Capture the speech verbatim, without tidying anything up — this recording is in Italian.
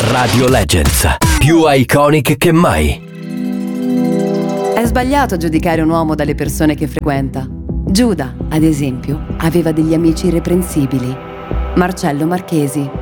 Radio Legends, più iconic che mai. È sbagliato giudicare un uomo dalle persone che frequenta. Giuda, ad esempio, aveva degli amici irreprensibili. Marcello Marchesi.